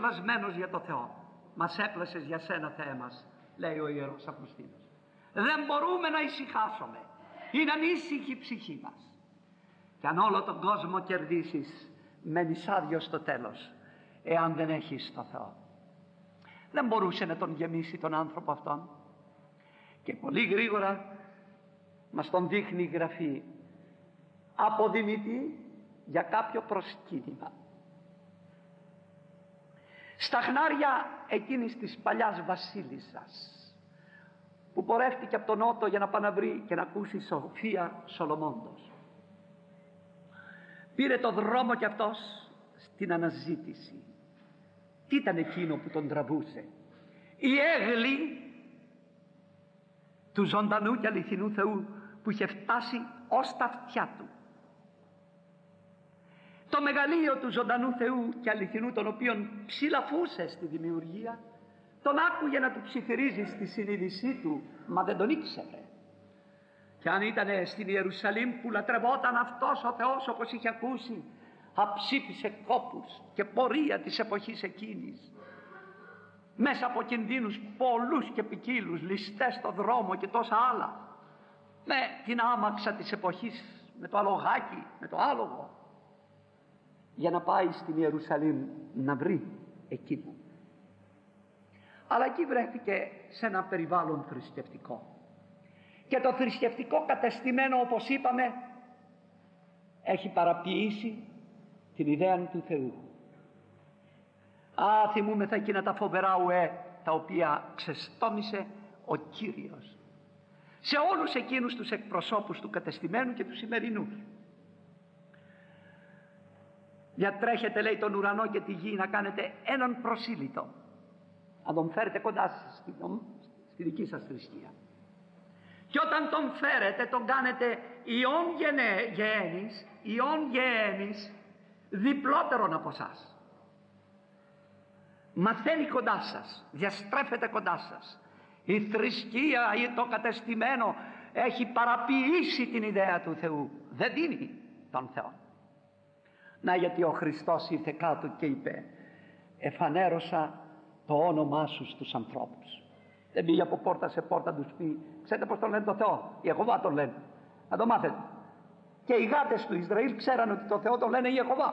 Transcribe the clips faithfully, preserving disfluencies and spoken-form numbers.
πλασμένος για το Θεό. Μας έπλασες για σένα, Θεέ μας, λέει ο Ιερός Αυγουστίνος. Δεν μπορούμε να ησυχάσουμε. Είναι ανήσυχη η ψυχή μας. Και αν όλο τον κόσμο κερδίσεις, μένεις άδειος στο τέλος, εάν δεν έχεις το Θεό. Δεν μπορούσε να τον γεμίσει τον άνθρωπο αυτόν. Και πολύ γρήγορα μας τον δείχνει η Γραφή, αποδημητή για κάποιο προσκύνημα. Στα χνάρια εκείνης της παλιάς βασίλισσας, που πορεύτηκε από τον νότο για να πάει να βρει και να ακούσει σοφία Σολομώντος, πήρε το δρόμο κι αυτός στην αναζήτηση. Τι ήταν εκείνο που τον τραβούσε? Η έγλη του ζωντανού και αληθινού Θεού που είχε φτάσει ως τα αυτιά του. Το μεγαλείο του ζωντανού Θεού και αληθινού, τον οποίον ψηλαφούσε στη δημιουργία, τον άκουγε να του ψιθυρίζει στη συνείδησή του, μα δεν τον ήξερε. Και αν ήταν στην Ιερουσαλήμ που λατρευόταν αυτός ο Θεός όπως είχε ακούσει, αψήφισε κόπους και πορεία της εποχής εκείνης, μέσα από κινδύνους πολλούς και ποικίλους, ληστές στο δρόμο και τόσα άλλα, με την άμαξα της εποχής, με το αλογάκι, με το άλογο, για να πάει στην Ιερουσαλήμ να βρει εκείνο. Αλλά εκεί βρέθηκε σε ένα περιβάλλον θρησκευτικό, και το θρησκευτικό κατεστημένο, όπως είπαμε, έχει παραποιήσει την ιδέα του Θεού. Α, θυμούμεθα εκείνα τα φοβερά ουέ τα οποία ξεστόμησε ο Κύριος σε όλους εκείνους τους εκπροσώπους του κατεστημένου και του σημερινού. Διατρέχετε, λέει, τον ουρανό και τη γη να κάνετε έναν προσήλυτο, να τον φέρετε κοντά σας στη, στη δική σας θρησκεία. Και όταν τον φέρετε, τον κάνετε ιών γεένης, ιών γεένης, διπλότερον από σας. Μαθαίνει κοντά σας, διαστρέφεται κοντά σας. Η θρησκεία ή το κατεστημένο έχει παραποιήσει την ιδέα του Θεού, δεν δίνει τον Θεό. Να, γιατί ο Χριστός ήρθε κάτω και είπε, εφανέρωσα το όνομά σου στους ανθρώπους. Δεν πήγε από πόρτα σε πόρτα να τους πει, ξέρετε πως τον λένε το Θεό? Ιεχωβά τον λένε. Να το μάθετε. Και οι γάτες του Ισραήλ ξέραν ότι το Θεό τον λένε Ιεχωβά.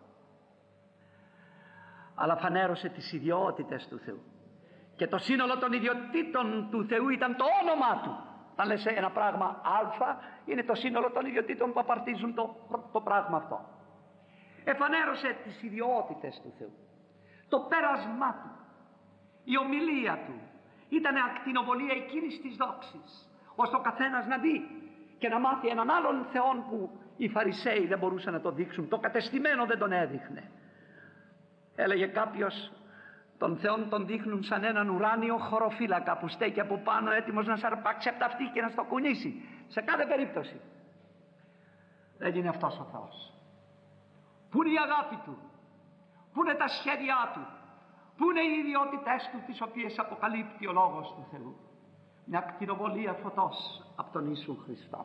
Αλλά φανέρωσε τις ιδιότητες του Θεού. Και το σύνολο των ιδιοτήτων του Θεού ήταν το όνομά του. Αν λες ένα πράγμα α, είναι το σύνολο των ιδιοτήτων που απαρτίζουν το, το πράγμα αυτό. Εφανέρωσε τις ιδιότητες του Θεού. Το πέρασμά του, η ομιλία του ήταν ακτινοβολία εκείνης της δόξης, ώστε ο καθένας να δει και να μάθει έναν άλλον Θεόν που οι Φαρισαίοι δεν μπορούσαν να το δείξουν, το κατεστημένο δεν τον έδειχνε. Έλεγε κάποιος, τον Θεόν τον δείχνουν σαν έναν ουράνιο χωροφύλακα που στέκει από πάνω έτοιμος να σαρπάξει από τα αυτή και να στο κουνήσει σε κάθε περίπτωση. Δεν είναι αυτός ο Θεός. Πού είναι η αγάπη του, πού είναι τα σχέδιά του, πού είναι οι ιδιότητες του, τις οποίες αποκαλύπτει ο Λόγος του Θεού? Μια ακτινοβολία φωτός από τον Ιησού Χριστό.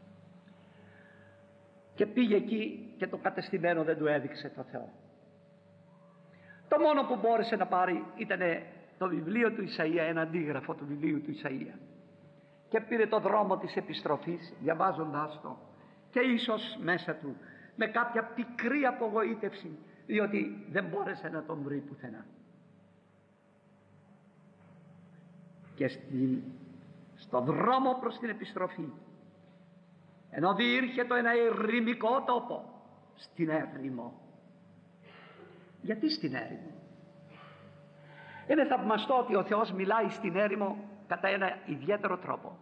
Και πήγε εκεί και το κατεστημένο δεν του έδειξε το Θεό. Το μόνο που μπόρεσε να πάρει ήταν το βιβλίο του Ισαΐα, ένα αντίγραφο του βιβλίου του Ισαΐα, και πήρε το δρόμο της επιστροφής διαβάζοντάς το, και ίσως μέσα του με κάποια πικρή απογοήτευση, διότι δεν μπόρεσε να τον βρει πουθενά. Και στη, στο δρόμο προς την επιστροφή, ενώ διήρχετο ένα ερημικό τόπο, στην έρημο. Γιατί στην έρημο? Είναι θαυμαστό ότι ο Θεός μιλάει στην έρημο κατά ένα ιδιαίτερο τρόπο.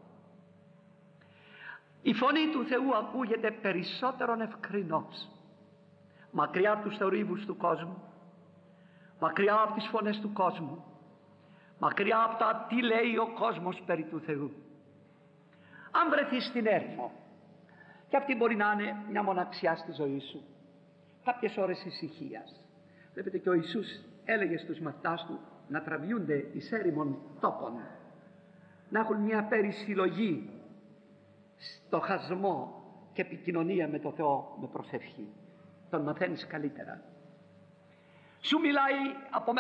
Η φωνή του Θεού ακούγεται περισσότερον ευκρινώς, μακριά από τους θορύβους του κόσμου, μακριά από τις φωνές του κόσμου, μακριά από τα τι λέει ο κόσμος περί του Θεού. Αν βρεθείς στην έρημο, και αυτή μπορεί να είναι μια μοναξιά στη ζωή σου, κάποιες ώρες ησυχίας. Βλέπετε, και ο Ιησούς έλεγε στους μαθητάς του να τραβιούνται εις έρημον τόπων, να έχουν μια περισυλλογή στο χασμό και επικοινωνία με το Θεό με προσευχή. Τον μαθαίνεις καλύτερα. Σου μιλάει από